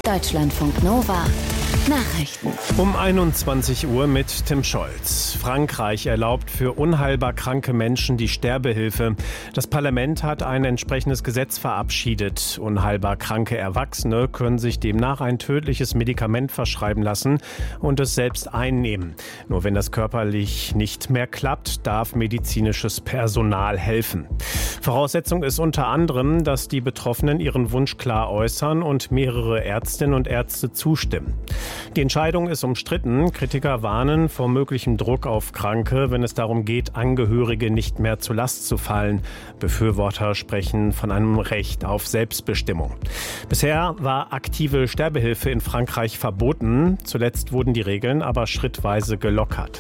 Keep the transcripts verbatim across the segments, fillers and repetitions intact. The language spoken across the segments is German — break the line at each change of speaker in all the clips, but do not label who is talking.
Deutschlandfunk Nova Nachrichten.
Um einundzwanzig Uhr mit Tim Scholz. Frankreich erlaubt für unheilbar kranke Menschen die Sterbehilfe. Das Parlament hat ein entsprechendes Gesetz verabschiedet. Unheilbar kranke Erwachsene können sich demnach ein tödliches Medikament verschreiben lassen und es selbst einnehmen. Nur wenn das körperlich nicht mehr klappt, darf medizinisches Personal helfen. Voraussetzung ist unter anderem, dass die Betroffenen ihren Wunsch klar äußern und mehrere Ärztinnen und Ärzte zustimmen. Die Entscheidung ist umstritten. Kritiker warnen vor möglichem Druck auf Kranke, wenn es darum geht, Angehörige nicht mehr zur Last zu fallen. Befürworter sprechen von einem Recht auf Selbstbestimmung. Bisher war aktive Sterbehilfe in Frankreich verboten. Zuletzt wurden die Regeln aber schrittweise gelockert.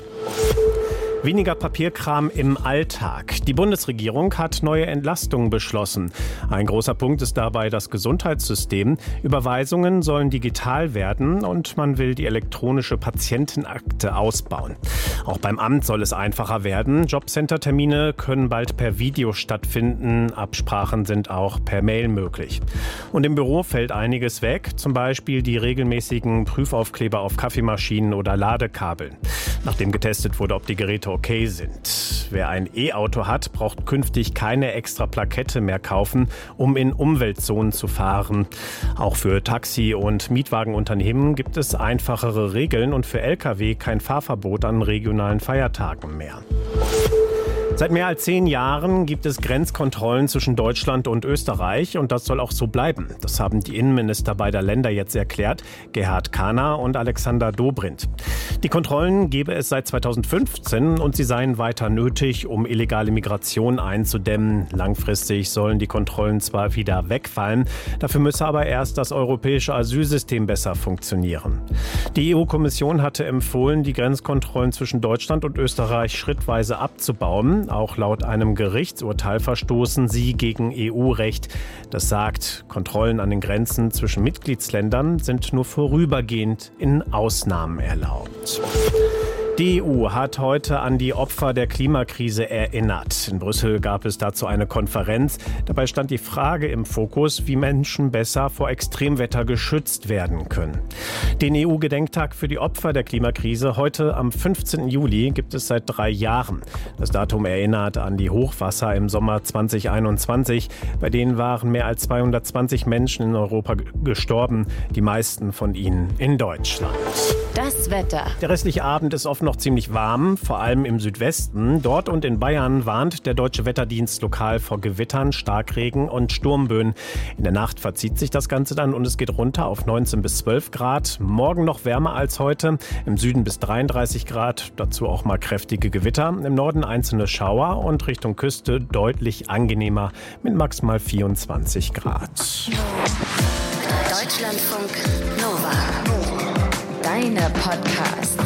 Weniger Papierkram im Alltag. Die Bundesregierung hat neue Entlastungen beschlossen. Ein großer Punkt ist dabei das Gesundheitssystem. Überweisungen sollen digital werden und man will die elektronische Patientenakte ausbauen. Auch beim Amt soll es einfacher werden. Jobcenter-Termine können bald per Video stattfinden. Absprachen sind auch per Mail möglich. Und im Büro fällt einiges weg, zum Beispiel die regelmäßigen Prüfaufkleber auf Kaffeemaschinen oder Ladekabeln. Nachdem getestet wurde, ob die Geräte okay sind. Wer ein E-Auto hat, braucht künftig keine extra Plakette mehr kaufen, um in Umweltzonen zu fahren. Auch für Taxi- und Mietwagenunternehmen gibt es einfachere Regeln und für L K W kein Fahrverbot an regionalen Feiertagen mehr. Seit mehr als zehn Jahren gibt es Grenzkontrollen zwischen Deutschland und Österreich und das soll auch so bleiben. Das haben die Innenminister beider Länder jetzt erklärt, Gerhard Kahner und Alexander Dobrindt. Die Kontrollen gebe es seit zweitausendfünfzehn und sie seien weiter nötig, um illegale Migration einzudämmen. Langfristig sollen die Kontrollen zwar wieder wegfallen, dafür müsse aber erst das europäische Asylsystem besser funktionieren. Die E U-Kommission hatte empfohlen, die Grenzkontrollen zwischen Deutschland und Österreich schrittweise abzubauen. Auch laut einem Gerichtsurteil verstoßen sie gegen E U-Recht. Das sagt, Kontrollen an den Grenzen zwischen Mitgliedsländern sind nur vorübergehend in Ausnahmen erlaubt. Die E U hat heute an die Opfer der Klimakrise erinnert. In Brüssel gab es dazu eine Konferenz. Dabei stand die Frage im Fokus, wie Menschen besser vor Extremwetter geschützt werden können. Den E U-Gedenktag für die Opfer der Klimakrise heute am fünfzehnten Juli gibt es seit drei Jahren. Das Datum erinnert an die Hochwasser im Sommer zweitausendeinundzwanzig. Bei denen waren mehr als zweihundertzwanzig Menschen in Europa gestorben, die meisten von ihnen in Deutschland.
Das Wetter.
Der restliche Abend ist oft noch ziemlich warm, vor allem im Südwesten. Dort und in Bayern warnt der Deutsche Wetterdienst lokal vor Gewittern, Starkregen und Sturmböen. In der Nacht verzieht sich das Ganze dann und es geht runter auf neunzehn bis zwölf Grad. Morgen noch wärmer als heute, im Süden bis dreiunddreißig Grad, dazu auch mal kräftige Gewitter. Im Norden einzelne Schauer und Richtung Küste deutlich angenehmer mit maximal vierundzwanzig Grad.
Deutschlandfunk Nova. Deine Podcasts.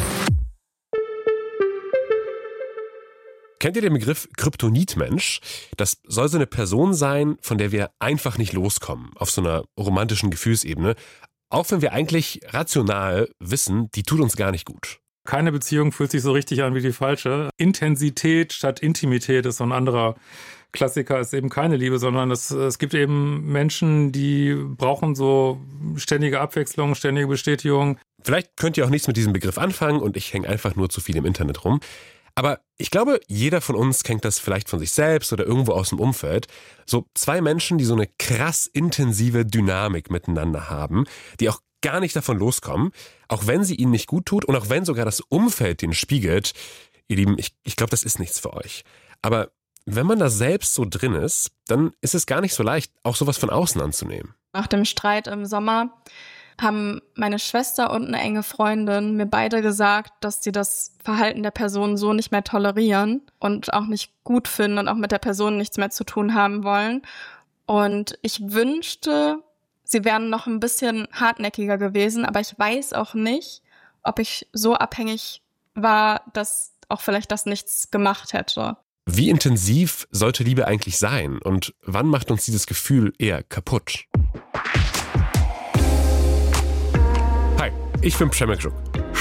Kennt ihr den Begriff Kryptonitmensch? Das soll so eine Person sein, von der wir einfach nicht loskommen, auf so einer romantischen Gefühlsebene. Auch wenn wir eigentlich rational wissen, die tut uns gar nicht gut.
Keine Beziehung fühlt sich so richtig an wie die falsche. Intensität statt Intimität ist so ein anderer Klassiker, ist eben keine Liebe, sondern es, es gibt eben Menschen, die brauchen so ständige Abwechslung, ständige Bestätigung.
Vielleicht könnt ihr auch nichts mit diesem Begriff anfangen und ich hänge einfach nur zu viel im Internet rum. Aber ich glaube, jeder von uns kennt das vielleicht von sich selbst oder irgendwo aus dem Umfeld. So zwei Menschen, die so eine krass intensive Dynamik miteinander haben, die auch gar nicht davon loskommen, auch wenn sie ihnen nicht gut tut und auch wenn sogar das Umfeld den spiegelt. Ihr Lieben, ich, ich glaube, das ist nichts für euch. Aber wenn man da selbst so drin ist, dann ist es gar nicht so leicht, auch sowas von außen anzunehmen.
Nach dem Streit im Sommer haben meine Schwester und eine enge Freundin mir beide gesagt, dass sie das Verhalten der Person so nicht mehr tolerieren und auch nicht gut finden und auch mit der Person nichts mehr zu tun haben wollen. Und ich wünschte, sie wären noch ein bisschen hartnäckiger gewesen, aber ich weiß auch nicht, ob ich so abhängig war, dass auch vielleicht das nichts gemacht hätte.
Wie intensiv sollte Liebe eigentlich sein und wann macht uns dieses Gefühl eher kaputt? Hi, ich bin Przemek Żuk.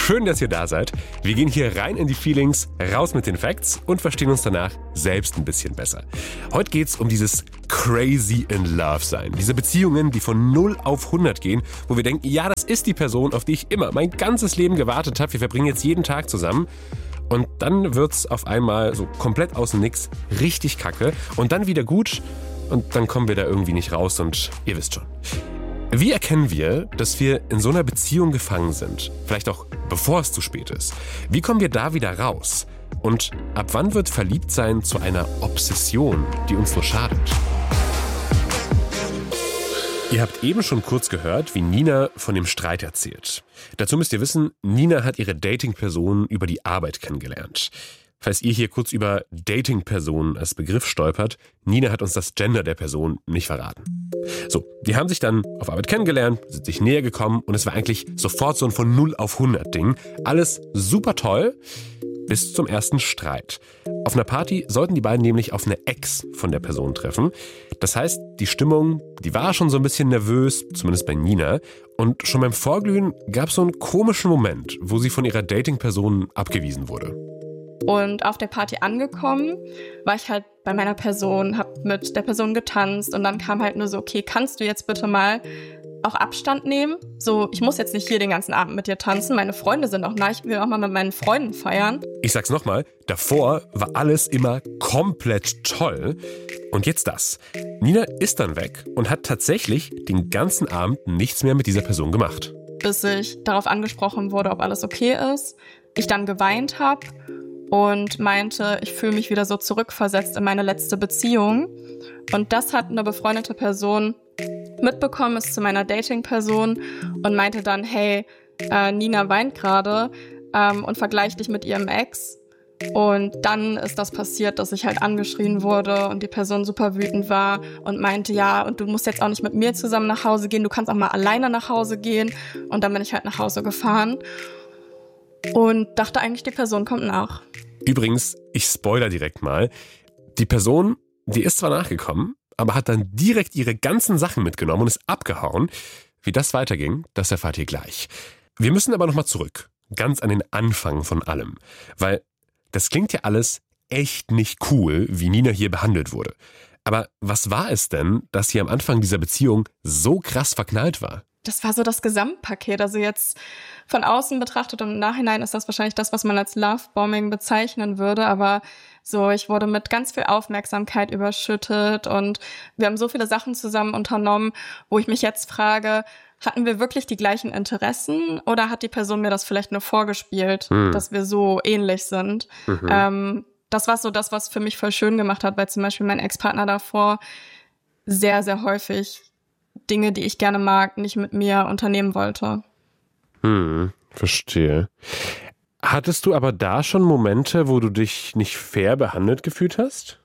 Schön, dass ihr da seid. Wir gehen hier rein in die Feelings, raus mit den Facts und verstehen uns danach selbst ein bisschen besser. Heute geht's um dieses crazy in love sein. Diese Beziehungen, die von null auf hundert gehen, wo wir denken, ja, das ist die Person, auf die ich immer mein ganzes Leben gewartet habe. Wir verbringen jetzt jeden Tag zusammen. Und dann wird's auf einmal so komplett aus dem Nix richtig kacke und dann wieder gut und dann kommen wir da irgendwie nicht raus und ihr wisst schon. Wie erkennen wir, dass wir in so einer Beziehung gefangen sind? Vielleicht auch bevor es zu spät ist. Wie kommen wir da wieder raus? Und ab wann wird Verliebtsein zu einer Obsession, die uns nur schadet? Ihr habt eben schon kurz gehört, wie Nina von dem Streit erzählt. Dazu müsst ihr wissen, Nina hat ihre Dating-Person über die Arbeit kennengelernt. Falls ihr hier kurz über Dating-Person als Begriff stolpert, Nina hat uns das Gender der Person nicht verraten. So, die haben sich dann auf Arbeit kennengelernt, sind sich näher gekommen und es war eigentlich sofort so ein von null auf hundert Ding. Alles super toll, bis zum ersten Streit. Auf einer Party sollten die beiden nämlich auf eine Ex von der Person treffen. Das heißt, die Stimmung, die war schon so ein bisschen nervös, zumindest bei Nina. Und schon beim Vorglühen gab es so einen komischen Moment, wo sie von ihrer Dating-Person abgewiesen wurde.
Und auf der Party angekommen, war ich halt bei meiner Person, hab mit der Person getanzt und dann kam halt nur so, okay, kannst du jetzt bitte mal auch Abstand nehmen? So, ich muss jetzt nicht hier den ganzen Abend mit dir tanzen, meine Freunde sind auch nah, ich will auch mal mit meinen Freunden feiern.
Ich sag's nochmal, davor war alles immer komplett toll. Und jetzt das. Nina ist dann weg und hat tatsächlich den ganzen Abend nichts mehr mit dieser Person gemacht.
Bis ich darauf angesprochen wurde, ob alles okay ist, ich dann geweint habe und meinte, ich fühle mich wieder so zurückversetzt in meine letzte Beziehung. Und das hat eine befreundete Person mitbekommen, ist zu meiner Dating-Person und meinte dann, hey, äh, Nina weint gerade ähm, und vergleicht dich mit ihrem Ex. Und dann ist das passiert, dass ich halt angeschrien wurde und die Person super wütend war und meinte, ja, und du musst jetzt auch nicht mit mir zusammen nach Hause gehen, du kannst auch mal alleine nach Hause gehen. Und dann bin ich halt nach Hause gefahren und dachte eigentlich, die Person kommt nach.
Übrigens, ich spoiler direkt mal, die Person, die ist zwar nachgekommen, aber hat dann direkt ihre ganzen Sachen mitgenommen und ist abgehauen. Wie das weiterging, das erfahrt ihr gleich. Wir müssen aber nochmal zurück, ganz an den Anfang von allem, weil das klingt ja alles echt nicht cool, wie Nina hier behandelt wurde. Aber was war es denn, dass sie am Anfang dieser Beziehung so krass verknallt war?
Das war so das Gesamtpaket. Also jetzt von außen betrachtet und im Nachhinein ist das wahrscheinlich das, was man als Lovebombing bezeichnen würde. Aber so, ich wurde mit ganz viel Aufmerksamkeit überschüttet und wir haben so viele Sachen zusammen unternommen, wo ich mich jetzt frage, hatten wir wirklich die gleichen Interessen oder hat die Person mir das vielleicht nur vorgespielt, hm. dass wir so ähnlich sind? Mhm. Ähm, das war so das, was für mich voll schön gemacht hat, weil zum Beispiel mein Ex-Partner davor sehr, sehr häufig Dinge, die ich gerne mag, nicht mit mir unternehmen wollte.
Hm, verstehe. Hattest du aber da schon Momente, wo du dich nicht fair behandelt gefühlt hast?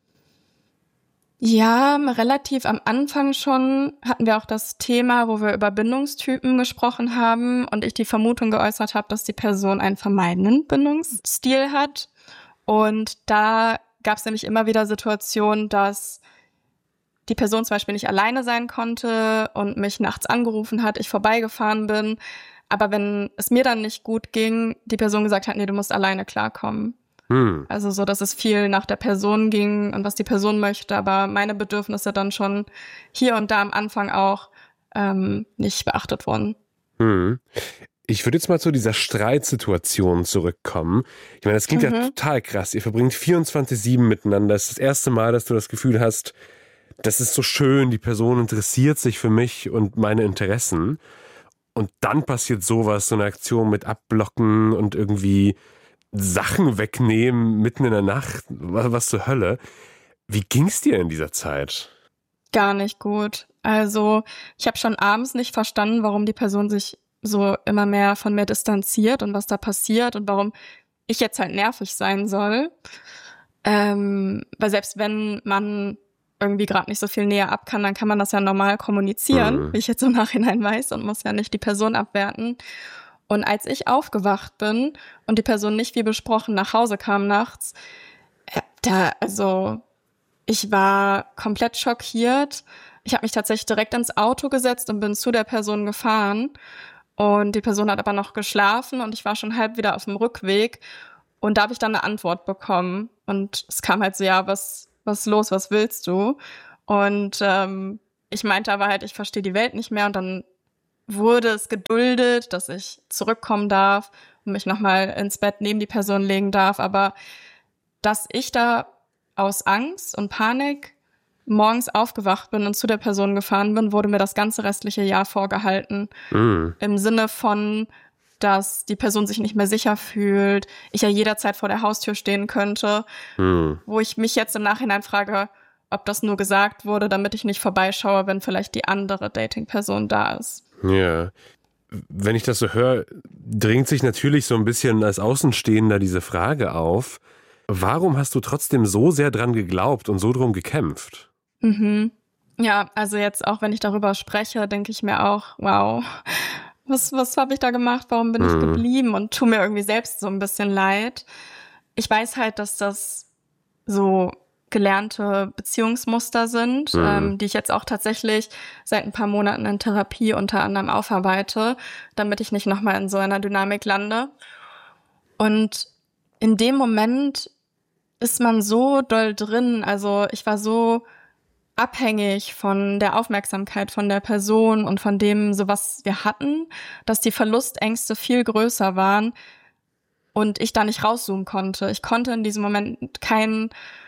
Ja, relativ am Anfang schon hatten wir auch das Thema, wo wir über Bindungstypen gesprochen haben und ich die Vermutung geäußert habe, dass die Person einen vermeidenden Bindungsstil hat. Und da gab es nämlich immer wieder Situationen, dass die Person zum Beispiel nicht alleine sein konnte und mich nachts angerufen hat, ich vorbeigefahren bin. Aber wenn es mir dann nicht gut ging, die Person gesagt hat, nee, du musst alleine klarkommen. Hm. Also so, dass es viel nach der Person ging und was die Person möchte, aber meine Bedürfnisse dann schon hier und da am Anfang auch ähm, nicht beachtet wurden.
Hm. Ich würde jetzt mal zu dieser Streitsituation zurückkommen. Ich meine, das klingt mhm. ja total krass. Ihr verbringt vierundzwanzig sieben miteinander. Das ist das erste Mal, dass du das Gefühl hast, das ist so schön, die Person interessiert sich für mich und meine Interessen. Und dann passiert sowas, so eine Aktion mit Abblocken und irgendwie Sachen wegnehmen mitten in der Nacht. Was, was zur Hölle. Wie ging's dir in dieser Zeit?
Gar nicht gut. Also ich habe schon abends nicht verstanden, warum die Person sich so immer mehr von mir distanziert und was da passiert und warum ich jetzt halt nervig sein soll. Ähm, weil selbst wenn man irgendwie gerade nicht so viel näher ab kann, dann kann man das ja normal kommunizieren, mhm. wie ich jetzt im Nachhinein weiß und muss ja nicht die Person abwerten. Und als ich aufgewacht bin und die Person nicht wie besprochen nach Hause kam nachts, da, also ich war komplett schockiert. Ich habe mich tatsächlich direkt ins Auto gesetzt und bin zu der Person gefahren Und die Person hat aber noch geschlafen und ich war schon halb wieder auf dem Rückweg. Und da habe ich dann eine Antwort bekommen. Und es kam halt so, ja, was, was ist los, was willst du? Und ähm, ich meinte aber halt, ich verstehe die Welt nicht mehr. Und dann wurde es geduldet, dass ich zurückkommen darf und mich nochmal ins Bett neben die Person legen darf. Aber dass ich da aus Angst und Panik morgens aufgewacht bin und zu der Person gefahren bin, wurde mir das ganze restliche Jahr vorgehalten. Mhm. Im Sinne von, dass die Person sich nicht mehr sicher fühlt, ich ja jederzeit vor der Haustür stehen könnte, mhm. wo ich mich jetzt im Nachhinein frage, ob das nur gesagt wurde, damit ich nicht vorbeischaue, wenn vielleicht die andere Dating-Person da ist.
Ja, wenn ich das so höre, dringt sich natürlich so ein bisschen als Außenstehender diese Frage auf, warum hast du trotzdem so sehr dran geglaubt und so drum gekämpft?
Mhm. Ja, also jetzt auch, wenn ich darüber spreche, denke ich mir auch, wow, was, was habe ich da gemacht? Warum bin mhm. ich geblieben? Und tue mir irgendwie selbst so ein bisschen leid. Ich weiß halt, dass das so gelernte Beziehungsmuster sind, mhm. ähm, die ich jetzt auch tatsächlich seit ein paar Monaten in Therapie unter anderem aufarbeite, damit ich nicht nochmal in so einer Dynamik lande. Und in dem Moment ist man so doll drin, also ich war so abhängig von der Aufmerksamkeit von der Person und von dem, so was wir hatten, dass die Verlustängste viel größer waren und ich da nicht rauszoomen konnte. Ich konnte in diesem Moment keinen,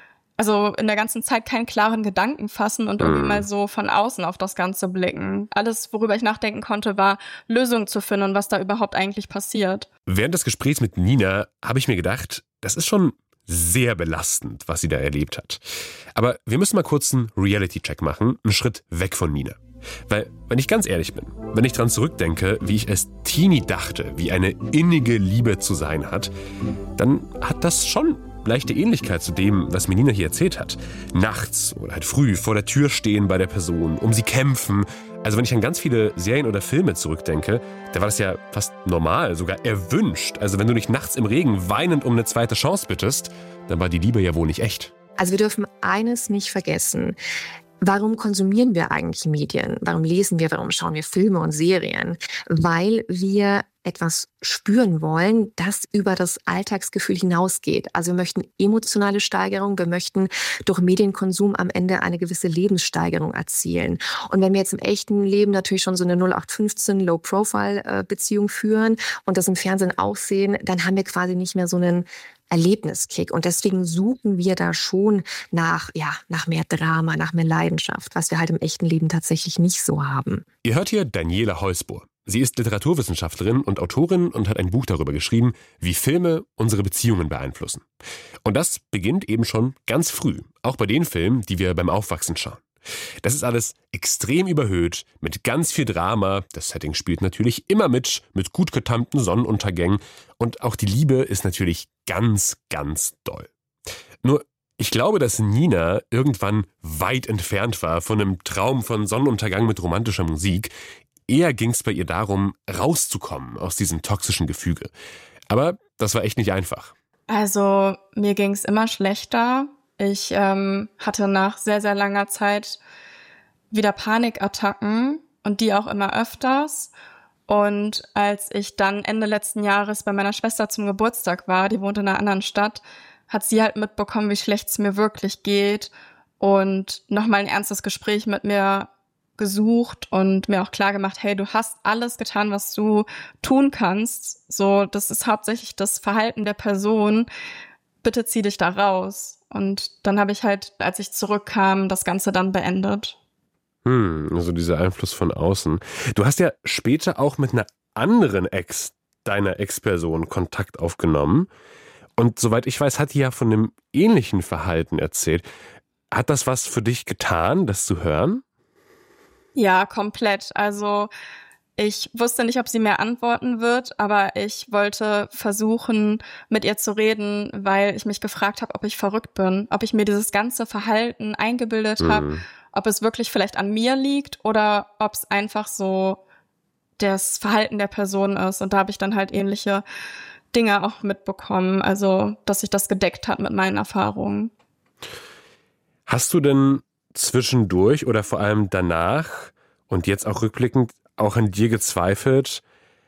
also in der ganzen Zeit keinen klaren Gedanken fassen und irgendwie mal so von außen auf das Ganze blicken. Alles, worüber ich nachdenken konnte, war Lösungen zu finden und was da überhaupt eigentlich passiert.
Während des Gesprächs mit Nina habe ich mir gedacht, das ist schon sehr belastend, was sie da erlebt hat. Aber wir müssen mal kurz einen Reality-Check machen, einen Schritt weg von Nina. Weil, wenn ich ganz ehrlich bin, wenn ich dran zurückdenke, wie ich als Teenie dachte, wie eine innige Liebe zu sein hat, dann hat das schon leichte Ähnlichkeit zu dem, was mir Nina hier erzählt hat. Nachts oder halt früh vor der Tür stehen bei der Person, um sie kämpfen. Also wenn ich an ganz viele Serien oder Filme zurückdenke, da war das ja fast normal, sogar erwünscht. Also wenn du dich nachts im Regen weinend um eine zweite Chance bittest, dann war die Liebe ja wohl nicht echt.
Also wir dürfen eines nicht vergessen. Warum konsumieren wir eigentlich Medien? Warum lesen wir, warum schauen wir Filme und Serien? Weil wir etwas spüren wollen, das über das Alltagsgefühl hinausgeht. Also wir möchten emotionale Steigerung, wir möchten durch Medienkonsum am Ende eine gewisse Lebenssteigerung erzielen. Und wenn wir jetzt im echten Leben natürlich schon so eine null acht fünfzehn Low-Profile-Beziehung führen und das im Fernsehen auch sehen, dann haben wir quasi nicht mehr so einen Erlebniskick. Und deswegen suchen wir da schon nach, ja, nach mehr Drama, nach mehr Leidenschaft, was wir halt im echten Leben tatsächlich nicht so haben.
Ihr hört hier Daniela Heusbohr. Sie ist Literaturwissenschaftlerin und Autorin und hat ein Buch darüber geschrieben, wie Filme unsere Beziehungen beeinflussen. Und das beginnt eben schon ganz früh, auch bei den Filmen, die wir beim Aufwachsen schauen. Das ist alles extrem überhöht, mit ganz viel Drama. Das Setting spielt natürlich immer mit, mit gut getimten Sonnenuntergängen. Und auch die Liebe ist natürlich ganz, ganz doll. Nur, ich glaube, dass Nina irgendwann weit entfernt war von einem Traum von Sonnenuntergang mit romantischer Musik. Eher ging es bei ihr darum, rauszukommen aus diesem toxischen Gefüge. Aber das war echt nicht einfach.
Also mir ging es immer schlechter. Ich ähm, hatte nach sehr, sehr langer Zeit wieder Panikattacken und die auch immer öfters. Und als ich dann Ende letzten Jahres bei meiner Schwester zum Geburtstag war, die wohnt in einer anderen Stadt, hat sie halt mitbekommen, wie schlecht es mir wirklich geht und nochmal ein ernstes Gespräch mit mir gesucht und mir auch klar gemacht, hey, du hast alles getan, was du tun kannst. So, das ist hauptsächlich das Verhalten der Person. Bitte zieh dich da raus. Und dann habe ich halt, als ich zurückkam, das Ganze dann beendet.
Hm, also dieser Einfluss von außen. Du hast ja später auch mit einer anderen Ex deiner Ex-Person Kontakt aufgenommen. Und soweit ich weiß, hat die ja von einem ähnlichen Verhalten erzählt. Hat das was für dich getan, das zu hören?
Ja, komplett. Also ich wusste nicht, ob sie mir antworten wird, aber ich wollte versuchen, mit ihr zu reden, weil ich mich gefragt habe, ob ich verrückt bin, ob ich mir dieses ganze Verhalten eingebildet mhm. habe, ob es wirklich vielleicht an mir liegt oder ob es einfach so das Verhalten der Person ist. Und da habe ich dann halt ähnliche Dinge auch mitbekommen, also dass sich das gedeckt hat mit meinen Erfahrungen.
Hast du denn zwischendurch oder vor allem danach und jetzt auch rückblickend auch an dir gezweifelt,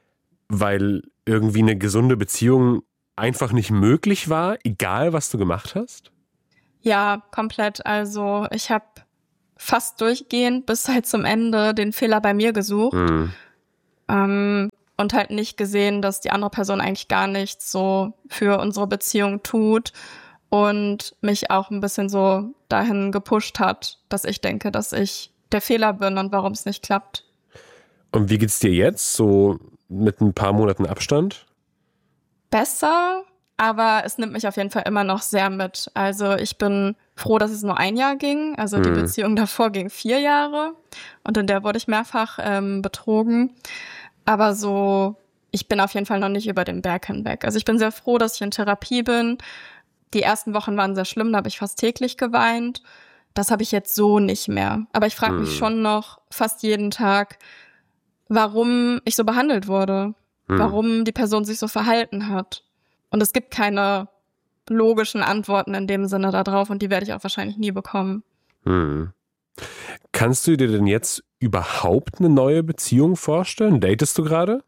weil irgendwie eine gesunde Beziehung einfach nicht möglich war, egal was du gemacht hast?
Ja, komplett. Also ich habe fast durchgehend bis halt zum Ende den Fehler bei mir gesucht. Mhm. Ähm, und halt nicht gesehen, dass die andere Person eigentlich gar nichts so für unsere Beziehung tut und mich auch ein bisschen so dahin gepusht hat, dass ich denke, dass ich der Fehler bin und warum es nicht klappt.
Und wie geht's dir jetzt, so mit ein paar Monaten Abstand?
Besser, aber es nimmt mich auf jeden Fall immer noch sehr mit. Also ich bin froh, dass es nur ein Jahr ging. Also die mhm. Beziehung davor ging vier Jahre und in der wurde ich mehrfach ähm, betrogen. Aber so, ich bin auf jeden Fall noch nicht über den Berg hinweg. Also ich bin sehr froh, dass ich in Therapie bin. Die ersten Wochen waren sehr schlimm, da habe ich fast täglich geweint. Das habe ich jetzt so nicht mehr. Aber ich frage mich hm. schon noch fast jeden Tag, warum ich so behandelt wurde. Hm. Warum die Person sich so verhalten hat. Und es gibt keine logischen Antworten in dem Sinne da drauf und die werde ich auch wahrscheinlich nie bekommen.
Hm. Kannst du dir denn jetzt überhaupt eine neue Beziehung vorstellen? Datest du gerade?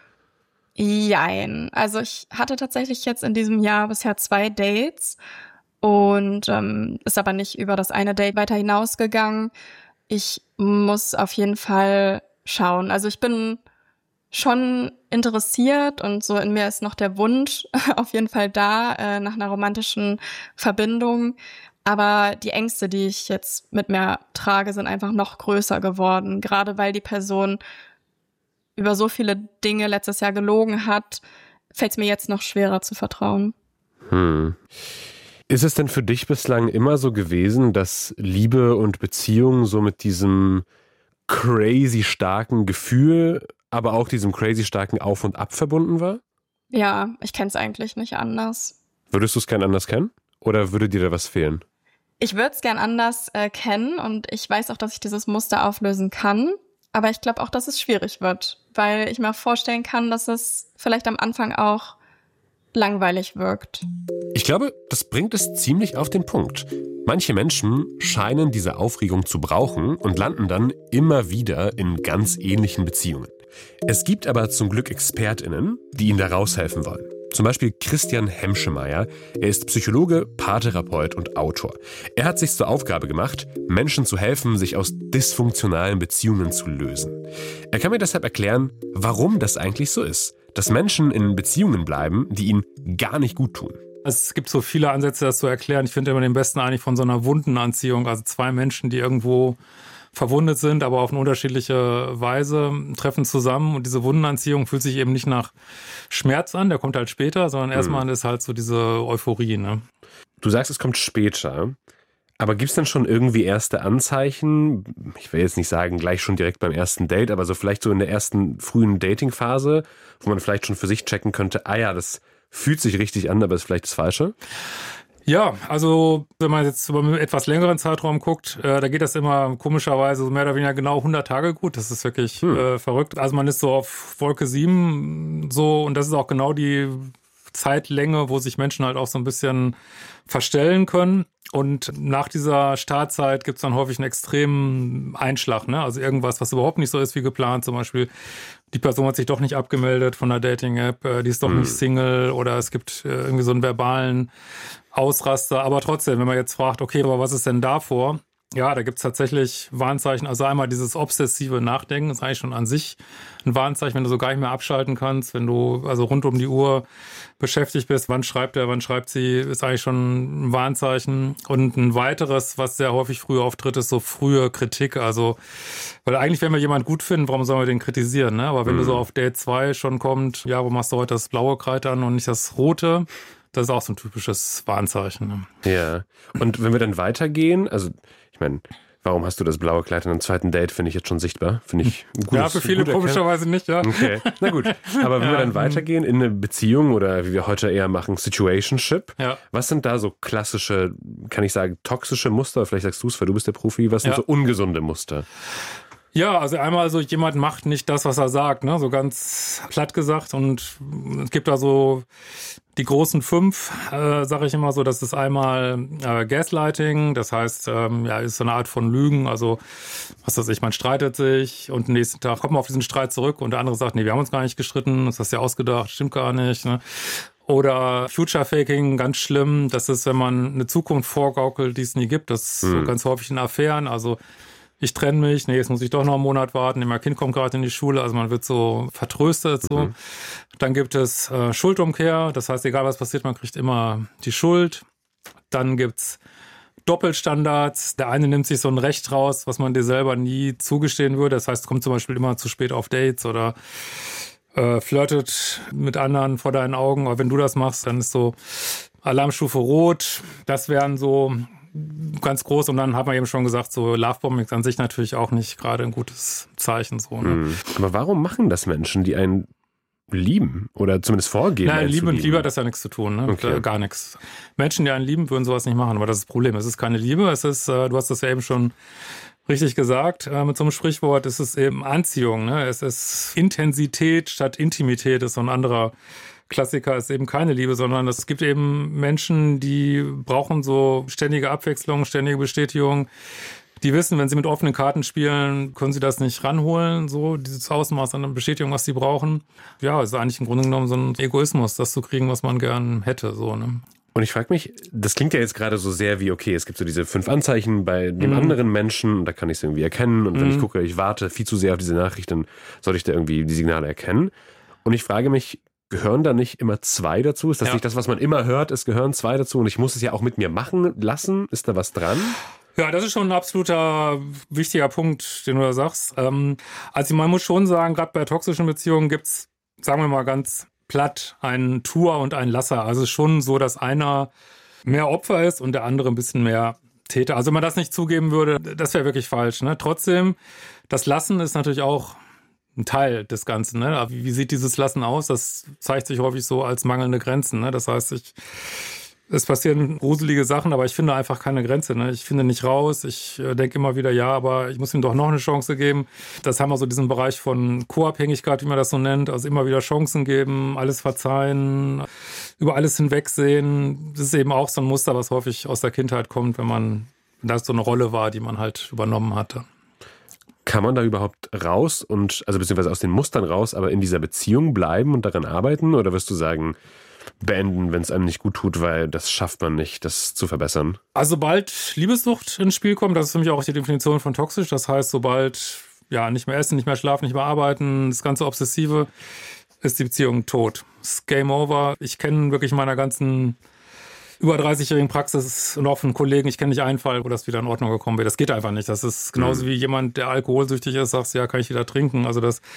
Jein. Also ich hatte tatsächlich jetzt in diesem Jahr bisher zwei Dates und ähm, ist aber nicht über das eine Date weiter hinausgegangen. Ich muss auf jeden Fall schauen. Also ich bin schon interessiert und so in mir ist noch der Wunsch auf jeden Fall da äh, nach einer romantischen Verbindung. Aber die Ängste, die ich jetzt mit mir trage, sind einfach noch größer geworden. Gerade weil die Person über so viele Dinge letztes Jahr gelogen hat, fällt es mir jetzt noch schwerer zu vertrauen.
Hm. Ist es denn für dich bislang immer so gewesen, dass Liebe und Beziehung so mit diesem crazy starken Gefühl, aber auch diesem crazy starken Auf und Ab verbunden war?
Ja, ich kenne es eigentlich nicht anders.
Würdest du es gern anders kennen? Oder würde dir da was fehlen?
Ich würde es gern anders äh, kennen und ich weiß auch, dass ich dieses Muster auflösen kann. Aber ich glaube auch, dass es schwierig wird, weil ich mir vorstellen kann, dass es vielleicht am Anfang auch langweilig wirkt.
Ich glaube, das bringt es ziemlich auf den Punkt. Manche Menschen scheinen diese Aufregung zu brauchen und landen dann immer wieder in ganz ähnlichen Beziehungen. Es gibt aber zum Glück ExpertInnen, die ihnen da raushelfen wollen. Zum Beispiel Christian Hemschemeyer. Er ist Psychologe, Paartherapeut und Autor. Er hat sich zur Aufgabe gemacht, Menschen zu helfen, sich aus dysfunktionalen Beziehungen zu lösen. Er kann mir deshalb erklären, warum das eigentlich so ist, dass Menschen in Beziehungen bleiben, die ihnen gar nicht gut tun.
Es gibt so viele Ansätze, das zu erklären. Ich finde immer den besten eigentlich von so einer Wundenanziehung. Also zwei Menschen, die irgendwo verwundet sind, aber auf eine unterschiedliche Weise, treffen zusammen und diese Wundenanziehung fühlt sich eben nicht nach Schmerz an, der kommt halt später, sondern hm. erstmal ist halt so diese Euphorie. Ne?
Du sagst, es kommt später, aber gibt es dann schon irgendwie erste Anzeichen, ich will jetzt nicht sagen gleich schon direkt beim ersten Date, aber so vielleicht so in der ersten frühen Dating-Phase, wo man vielleicht schon für sich checken könnte, ah ja, das fühlt sich richtig an, aber ist vielleicht das Falsche?
Ja, also wenn man jetzt über einen etwas längeren Zeitraum guckt, äh, da geht das immer komischerweise so mehr oder weniger genau hundert Tage gut. Das ist wirklich hm. äh, verrückt. Also man ist so auf Wolke sieben so und das ist auch genau die Zeitlänge, wo sich Menschen halt auch so ein bisschen verstellen können. Und nach dieser Startzeit gibt es dann häufig einen extremen Einschlag, ne? Also irgendwas, was überhaupt nicht so ist wie geplant. Zum Beispiel, die Person hat sich doch nicht abgemeldet von der Dating-App, die ist doch hm. nicht Single oder es gibt irgendwie so einen verbalen Ausraster. Aber trotzdem, wenn man jetzt fragt, okay, aber was ist denn davor? Ja, da gibt's tatsächlich Warnzeichen. Also einmal dieses obsessive Nachdenken ist eigentlich schon an sich ein Warnzeichen, wenn du so gar nicht mehr abschalten kannst, wenn du also rund um die Uhr beschäftigt bist. Wann schreibt er, wann schreibt sie, ist eigentlich schon ein Warnzeichen. Und ein weiteres, was sehr häufig früh auftritt, ist so frühe Kritik. Also, weil eigentlich, wenn wir jemanden gut finden, warum sollen wir den kritisieren? Ne? Aber wenn mhm. du so auf Date zwei schon kommt, ja, wo machst du heute das blaue Kleid an und nicht das rote? Das ist auch so ein typisches Warnzeichen. Ne?
Ja. Und wenn wir dann weitergehen, also ich meine, warum hast du das blaue Kleid an einem zweiten Date, finde ich jetzt schon sichtbar. Finde ich ein gutes,
ja, für viele komischerweise nicht, ja.
Okay, na gut. Aber wenn ja, wir dann weitergehen in eine Beziehung oder wie wir heute eher machen, Situationship, ja. Was sind da so klassische, kann ich sagen, toxische Muster? Vielleicht sagst du es, weil du bist der Profi. Was sind ja. so ungesunde Muster?
Ja, also einmal so, jemand macht nicht das, was er sagt, ne? So ganz platt gesagt. Und es gibt da so die großen fünf, äh, sage ich immer so. Das ist einmal äh, Gaslighting, das heißt, ähm, ja, ist so eine Art von Lügen. Also, was weiß ich, man streitet sich und am nächsten Tag kommt man auf diesen Streit zurück und der andere sagt, nee, wir haben uns gar nicht gestritten, das hast du ja ausgedacht, stimmt gar nicht, ne? Oder Future Faking, ganz schlimm. Das ist, wenn man eine Zukunft vorgaukelt, die es nie gibt. Das ist mhm. so ganz häufig in Affären. Also, ich trenne mich, nee, jetzt muss ich doch noch einen Monat warten, mein Kind kommt gerade in die Schule, also man wird so vertröstet. So. Mhm. Dann gibt es äh, Schuldumkehr, das heißt, egal was passiert, man kriegt immer die Schuld. Dann gibt's Doppelstandards, der eine nimmt sich so ein Recht raus, was man dir selber nie zugestehen würde. Das heißt, kommt zum Beispiel immer zu spät auf Dates oder äh, flirtet mit anderen vor deinen Augen. Aber wenn du das machst, dann ist so Alarmstufe rot. Das wären so ganz groß. Und dann hat man eben schon gesagt, so Lovebombing ist an sich natürlich auch nicht gerade ein gutes Zeichen. So, ne?
Mhm. Aber warum machen das Menschen, die einen lieben oder zumindest vorgeben?
Nein, Liebe und Liebe hat das ja nichts zu tun, ne?
Okay.
Gar nichts. Menschen, die einen lieben, würden sowas nicht machen. Aber das ist das Problem. Es ist keine Liebe. Es ist, äh, du hast das ja eben schon richtig gesagt, äh, mit so einem Sprichwort, es ist eben Anziehung. Ne? Es ist Intensität statt Intimität, ist so ein anderer Klassiker, ist eben keine Liebe, sondern es gibt eben Menschen, die brauchen so ständige Abwechslung, ständige Bestätigung. Die wissen, wenn sie mit offenen Karten spielen, können sie das nicht ranholen, so dieses Ausmaß an Bestätigung, was sie brauchen. Ja, es ist eigentlich im Grunde genommen so ein Egoismus, das zu kriegen, was man gern hätte. So, ne?
Und ich frage mich, das klingt ja jetzt gerade so sehr wie, okay, es gibt so diese fünf Anzeichen bei dem mhm. anderen Menschen, da kann ich es irgendwie erkennen. Und wenn mhm. ich gucke, ich warte viel zu sehr auf diese Nachricht, dann sollte ich da irgendwie die Signale erkennen. Und ich frage mich, gehören da nicht immer zwei dazu? Ist das ja. nicht das, was man immer hört, es gehören zwei dazu und ich muss es ja auch mit mir machen lassen? Ist da was dran?
Ja, das ist schon ein absoluter wichtiger Punkt, den du da sagst. Ähm, also man muss schon sagen, gerade bei toxischen Beziehungen gibt's, sagen wir mal ganz platt, einen Tuer und einen Lasser. Also es ist schon so, dass einer mehr Opfer ist und der andere ein bisschen mehr Täter. Also wenn man das nicht zugeben würde, das wäre wirklich falsch. Ne? Trotzdem, das Lassen ist natürlich auch ein Teil des Ganzen. Ne? Wie, wie sieht dieses Lassen aus? Das zeigt sich häufig so als mangelnde Grenzen. Ne? Das heißt, ich, es passieren gruselige Sachen, aber ich finde einfach keine Grenze. Ne? Ich finde nicht raus. Ich äh, denke immer wieder, ja, aber ich muss ihm doch noch eine Chance geben. Das haben wir so diesen Bereich von Co-Abhängigkeit, wie man das so nennt. Also immer wieder Chancen geben, alles verzeihen, über alles hinwegsehen. Das ist eben auch so ein Muster, was häufig aus der Kindheit kommt, wenn man, wenn das so eine Rolle war, die man halt übernommen hatte.
Kann man da überhaupt raus und, also beziehungsweise aus den Mustern raus, aber in dieser Beziehung bleiben und daran arbeiten? Oder wirst du sagen, beenden, wenn es einem nicht gut tut, weil das schafft man nicht, das zu verbessern?
Also sobald Liebessucht ins Spiel kommt, das ist für mich auch die Definition von toxisch. Das heißt, sobald ja nicht mehr essen, nicht mehr schlafen, nicht mehr arbeiten, das ganze Obsessive, ist die Beziehung tot. Es ist Game over. Ich kenne wirklich in meiner ganzen über dreißigjährigen Praxis und auch von Kollegen, ich kenne nicht einen Fall, wo das wieder in Ordnung gekommen wäre. Das geht einfach nicht. Das ist genauso mhm. wie jemand, der alkoholsüchtig ist, sagst, ja, kann ich wieder trinken. Also das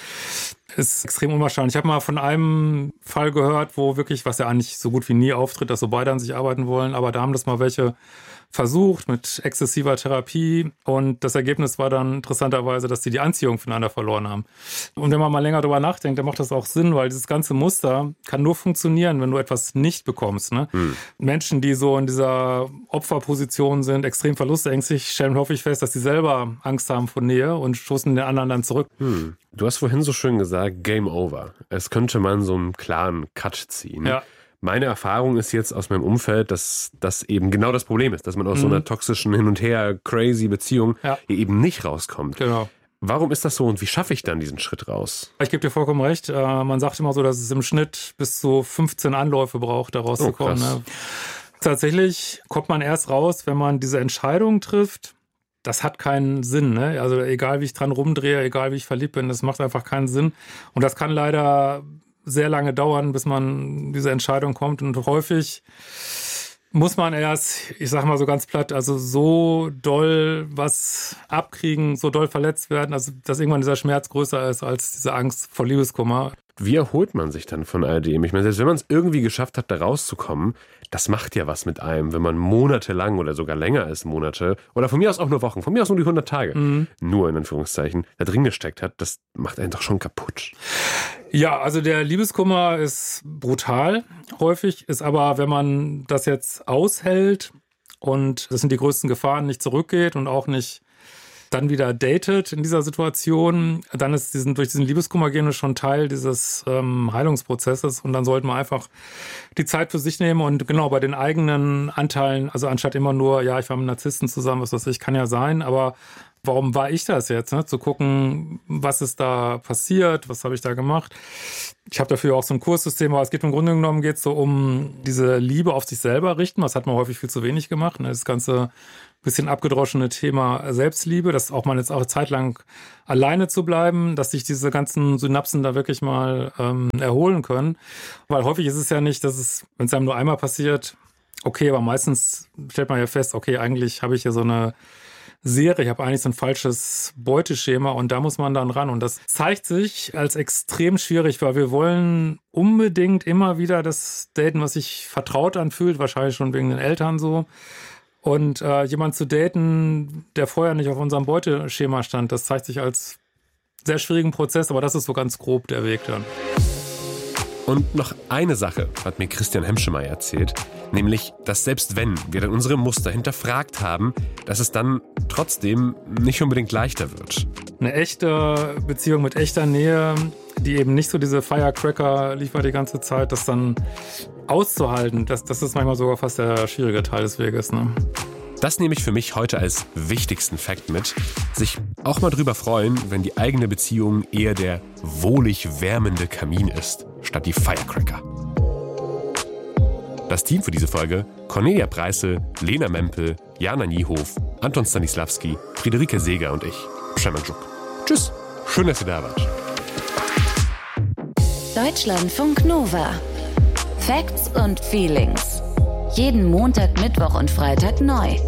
ist extrem unwahrscheinlich. Ich habe mal von einem Fall gehört, wo wirklich, was ja eigentlich so gut wie nie auftritt, dass so beide an sich arbeiten wollen, aber da haben das mal welche versucht mit exzessiver Therapie und das Ergebnis war dann interessanterweise, dass die die Anziehung voneinander verloren haben. Und wenn man mal länger drüber nachdenkt, dann macht das auch Sinn, weil dieses ganze Muster kann nur funktionieren, wenn du etwas nicht bekommst. Ne? Hm. Menschen, die so in dieser Opferposition sind, extrem verlustängstlich, stellen häufig fest, dass sie selber Angst haben vor Nähe und stoßen den anderen dann zurück.
Hm. Du hast vorhin so schön gesagt, Game over. Es könnte man so einen klaren Cut ziehen.
Ja.
Meine Erfahrung ist jetzt aus meinem Umfeld, dass das eben genau das Problem ist, dass man aus mhm. so einer toxischen Hin- und Her, crazy Beziehung
ja.
eben nicht rauskommt.
Genau.
Warum ist das so und wie schaffe ich dann diesen Schritt raus?
Ich gebe dir vollkommen recht. Man sagt immer so, dass es im Schnitt bis zu fünfzehn Anläufe braucht, da rauszukommen. Oh, ne? Tatsächlich kommt man erst raus, wenn man diese Entscheidung trifft. Das hat keinen Sinn. Ne? Also egal, wie ich dran rumdrehe, egal, wie ich verliebt bin, das macht einfach keinen Sinn. Und das kann leider sehr lange dauern, bis man diese Entscheidung kommt. Und häufig muss man erst, ich sag mal so ganz platt, also so doll was abkriegen, so doll verletzt werden, also dass irgendwann dieser Schmerz größer ist als diese Angst vor Liebeskummer.
Wie erholt man sich dann von all dem? Ich meine, selbst wenn man es irgendwie geschafft hat, da rauszukommen, das macht ja was mit einem, wenn man monatelang oder sogar länger als Monate oder von mir aus auch nur Wochen, von mir aus nur die hundert Tage, mhm. nur in Anführungszeichen, da drin gesteckt hat, das macht einen doch schon kaputt.
Ja, also der Liebeskummer ist brutal häufig, ist aber, wenn man das jetzt aushält und das sind die größten Gefahren, nicht zurückgeht und auch nicht dann wieder datet in dieser Situation, dann ist diesen, durch diesen Liebeskummer gehen wir schon Teil dieses ähm, Heilungsprozesses und dann sollten wir einfach die Zeit für sich nehmen und genau bei den eigenen Anteilen, also anstatt immer nur, ja, ich war mit Narzissten zusammen, was weiß ich, kann ja sein, aber warum war ich das jetzt? Ne? Zu gucken, was ist da passiert, was habe ich da gemacht. Ich habe dafür auch so ein Kurssystem, aber es geht im Grunde genommen geht's so um diese Liebe auf sich selber richten. Das hat man häufig viel zu wenig gemacht. Ne? Das ganze bisschen abgedroschene Thema Selbstliebe, das auch mal jetzt auch eine Zeit lang alleine zu bleiben, dass sich diese ganzen Synapsen da wirklich mal ähm, erholen können. Weil häufig ist es ja nicht, dass es, wenn es einem nur einmal passiert, okay, aber meistens stellt man ja fest, okay, eigentlich habe ich ja so eine Serie, ich habe eigentlich so ein falsches Beuteschema und da muss man dann ran. Und das zeigt sich als extrem schwierig, weil wir wollen unbedingt immer wieder das daten, was sich vertraut anfühlt, wahrscheinlich schon wegen den Eltern so. Und äh, jemand zu daten, der vorher nicht auf unserem Beuteschema stand, das zeigt sich als sehr schwierigen Prozess, aber das ist so ganz grob der Weg dann.
Und noch eine Sache hat mir Christian Hemschemeyer erzählt, nämlich, dass selbst wenn wir dann unsere Muster hinterfragt haben, dass es dann trotzdem nicht unbedingt leichter wird.
Eine echte Beziehung mit echter Nähe, die eben nicht so diese Firecracker liefert die ganze Zeit, das dann auszuhalten, das, das ist manchmal sogar fast der schwierige Teil des Weges, ne?
Das nehme ich für mich heute als wichtigsten Fakt mit. Sich auch mal drüber freuen, wenn die eigene Beziehung eher der wohlig wärmende Kamin ist, statt die Firecracker. Das Team für diese Folge: Cornelia Preisse, Lena Mempel, Jana Niehof, Anton Stanislawski, Friederike Seeger und ich, Przemek. Tschüss, schön, dass ihr da wart.
Deutschlandfunk Nova. Facts und Feelings. Jeden Montag, Mittwoch und Freitag neu.